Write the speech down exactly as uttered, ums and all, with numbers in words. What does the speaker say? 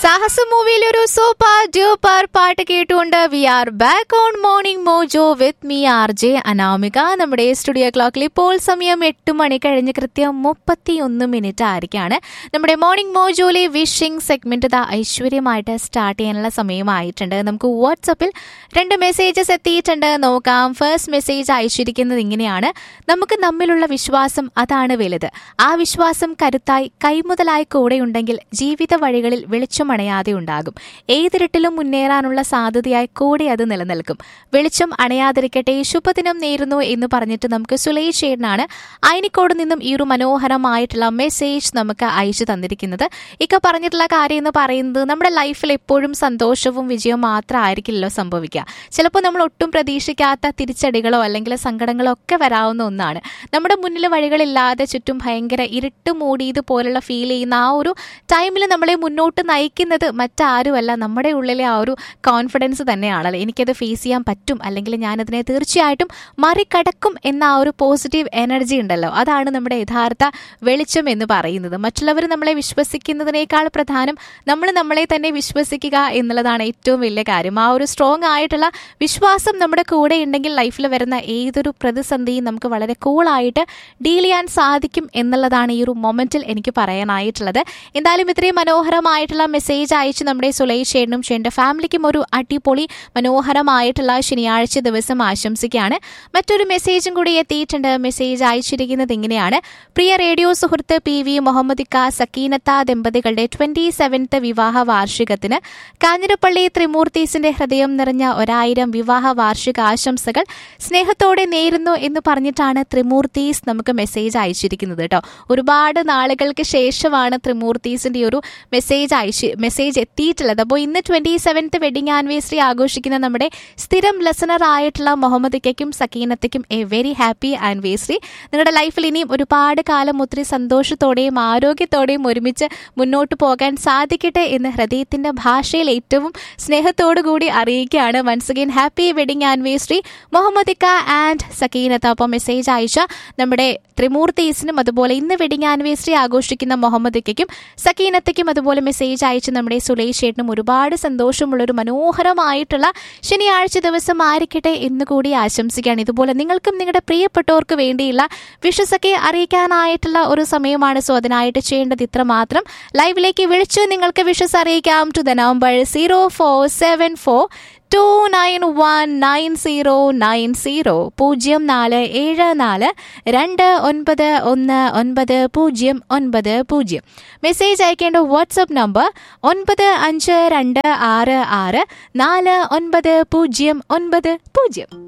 സാഹസ മൂവിയിലൊരു super duper പാട്ട് കേട്ടുകൊണ്ട് V are back on morning mojo with me R J Anamika. നമ്മുടെ studio ക്ലോക്കിൽ ഇപ്പോൾ സമയം എട്ട് മണി കഴിഞ്ഞ് കൃത്യം മുപ്പത്തി ഒന്ന് മിനിറ്റ് ആയിരിക്കാണ്. നമ്മുടെ മോർണിംഗ് മോജോയിലെ വിഷിംഗ് സെഗ്മെന്റ് ഇതാ ഐശ്വര്യമായിട്ട് സ്റ്റാർട്ട് ചെയ്യാനുള്ള സമയമായിട്ടുണ്ട്. നമുക്ക് വാട്സപ്പിൽ രണ്ട് മെസ്സേജസ് എത്തിയിട്ടുണ്ട്, നോക്കാം. ഫസ്റ്റ് മെസ്സേജ് അയച്ചിരിക്കുന്നത് ഇങ്ങനെയാണ്: നമുക്ക് നമ്മിലുള്ള വിശ്വാസം അതാണ് വലുത്. ആ വിശ്വാസം കരുത്തായി കൈമുതലായി കൂടെയുണ്ടെങ്കിൽ ജീവിത വഴികളിൽ വെളിച്ചം അണയാതെ ഉണ്ടാകും. ഏതിരട്ടിലും മുന്നേറാനുള്ള സാധ്യതയായി കൂടെ അത് നിലനിൽക്കും. വെളിച്ചം അണയാതിരിക്കട്ടെ. ശുഭദിനം നേരുന്നു എന്ന് പറഞ്ഞിട്ട് നമുക്ക് സുലേഷ് ചേട്ടനാണ് അയനിക്കോട് നിന്നും ഈ ഒരു മനോഹരമായിട്ടുള്ള മെസ്സേജ് നമുക്ക് അയച്ചു തന്നിരിക്കുന്നത്. ഇക്ക പറഞ്ഞിട്ടുള്ള കാര്യം എന്ന് പറയുന്നത് നമ്മുടെ ലൈഫിൽ എപ്പോഴും സന്തോഷവും വിജയവും മാത്രമായിരിക്കില്ലല്ലോ സംഭവിക്കുക. ചിലപ്പോൾ നമ്മൾ ഒട്ടും പ്രതീക്ഷിക്കാത്ത തിരിച്ചടികളോ അല്ലെങ്കിൽ സങ്കടങ്ങളോ ഒക്കെ വരാവുന്ന ഒന്നാണ്. നമ്മുടെ മുന്നിൽ വഴികളില്ലാതെ ചുറ്റും ഭയങ്കര ഇരുട്ട് മൂടിയതുപോലുള്ള ഫീൽ ചെയ്യുന്ന ആ ഒരു ടൈമിൽ നമ്മളെ മുന്നോട്ട് നയിക്കുന്നത് മറ്റാരുമല്ല, നമ്മുടെ ഉള്ളിലെ ആ ഒരു കോൺഫിഡൻസ് തന്നെയാണല്ലോ. എനിക്കത് ഫേസ് ചെയ്യാൻ പറ്റും, അല്ലെങ്കിൽ ഞാനതിനെ തീർച്ചയായിട്ടും മറികടക്കും എന്ന ആ ഒരു പോസിറ്റീവ് എനർജി ഉണ്ടല്ലോ, അതാണ് നമ്മുടെ യഥാർത്ഥ വെളിച്ചം എന്ന് പറയുന്നത്. മറ്റുള്ളവർ നമ്മളെ വിശ്വസിക്കുന്നതിനേക്കാൾ പ്രധാനം നമ്മൾ നമ്മളെ തന്നെ വിശ്വസിക്കുക എന്നുള്ളതാണ് ഏറ്റവും വലിയ കാര്യം. ആ ഒരു സ്ട്രോങ് ആയിട്ടുള്ള വിശ്വാസം നമ്മുടെ കൂടെ ഉണ്ടെങ്കിൽ ലൈഫിൽ വരുന്ന ഏതൊരു പ്രതിസന്ധിയും നമുക്ക് വളരെ കൂളായിട്ട് ഡീൽ ചെയ്യാൻ സാധിക്കും എന്നുള്ളതാണ് ഈ ഒരു മൊമെന്റിൽ എനിക്ക് പറയാനായിട്ടുള്ളത്. എന്തായാലും ഇത്രയും മനോഹരമായിട്ടുള്ള മെസ്സേജ് അയച്ച് നമ്മുടെ സുലേഷ് ചേട്ടനും ചേട്ടൻ്റെ ഫാമിലിക്കും ഒരു അടിപൊളി മനോഹരമായിട്ടുള്ള ശനിയാഴ്ച ദിവസം ആശംസിക്കുകയാണ്. മറ്റൊരു മെസ്സേജും കൂടി എത്തിയിട്ടുണ്ട്. മെസ്സേജ് അയച്ചിരിക്കുന്നത് ഇങ്ങനെയാണ്: പ്രിയ റേഡിയോ സുഹൃത്ത് പി വി മുഹമ്മദിക്ക സക്കീനത്ത ദമ്പതികളുടെ ട്വന്റി സെവൻത്ത് വിവാഹ വാർഷികത്തിന് കാഞ്ഞിരപ്പള്ളി ത്രിമൂർത്തീസിന്റെ ഹൃദയം നിറഞ്ഞ ഒരായിരം വിവാഹ വാർഷിക ആശംസകൾ സ്നേഹത്തോടെ നേരുന്നു എന്ന് പറഞ്ഞിട്ടാണ് ത്രിമൂർത്തീസ് നമുക്ക് മെസ്സേജ് അയച്ചിരിക്കുന്നത് കേട്ടോ. ഒരുപാട് നാളുകൾക്ക് ശേഷമാണ് ത്രിമൂർത്തീസിന്റെ ഒരു മെസ്സേജ് അയച്ച് മെസ്സേജ് എത്തിയിട്ടുള്ളത്. അപ്പോൾ ഇന്ന് ട്വന്റി സെവൻത്ത് വെഡിങ് ആനിവേഴ്സറി ആഘോഷിക്കുന്ന നമ്മുടെ സ്ഥിരം ലിസണർ ആയിട്ടുള്ള മുഹമ്മദിക്കും സക്കീനത്തയ്ക്കും എ വെരി ഹാപ്പി ആനിവേഴ്സറി. നിങ്ങളുടെ ലൈഫിൽ ഇനിയും ഒരുപാട് കാലം ഒത്തിരി സന്തോഷത്തോടെയും ആരോഗ്യത്തോടെയും ഒരുമിച്ച് മുന്നോട്ട് പോകാൻ സാധിക്കട്ടെ എന്ന് ഹൃദയത്തിന്റെ ഭാഷയിൽ ഏറ്റവും സ്നേഹത്തോടു കൂടി അറിയിക്കുകയാണ്. Once again happy wedding anniversary മുഹമ്മദിക്ക and സക്കീനത്ത. അപ്പോൾ മെസ്സേജ് അയച്ച നമ്മുടെ ത്രിമൂർത്തീസിനും അതുപോലെ ഇന്ന് വെഡിങ് ആനിവേഴ്സറി ആഘോഷിക്കുന്ന മുഹമ്മദിക്കും സക്കീനത്തയ്ക്കും അതുപോലെ മെസ്സേജ് അയച്ച് നമ്മുടെ സുലേഷ് ചേട്ടനും ഒരുപാട് സന്തോഷമുള്ളൊരു മനോഹരമായിട്ടുള്ള ശനിയാഴ്ച ദിവസം ആയിരിക്കട്ടെ എന്ന് കൂടി ആശംസിക്കുകയാണ്. ഇതുപോലെ നിങ്ങൾക്കും നിങ്ങളുടെ പ്രിയപ്പെട്ടവർക്ക് വേണ്ടിയുള്ള വിഷസൊക്കെ അറിയിക്കാനായിട്ടുള്ള ഒരു സമയമാണ്. സോ അതിനായിട്ട് ചെയ്യേണ്ടത് ഇത്ര മാത്രം: ലൈവിലേക്ക് വിളിച്ചു നിങ്ങൾക്ക് വിഷസ് അറിയിക്കാം to the number zero four seven four to nine one nine zero nine zero പൂജ്യം നാല് ഏഴ് നാല് രണ്ട് ഒൻപത് ഒന്ന് ഒൻപത് പൂജ്യം ഒൻപത് പൂജ്യം. മെസ്സേജ് അയക്കേണ്ട വാട്സപ്പ് നമ്പർ ഒൻപത് അഞ്ച് രണ്ട് ആറ് ആറ് നാല് ഒൻപത് പൂജ്യം ഒൻപത് പൂജ്യം.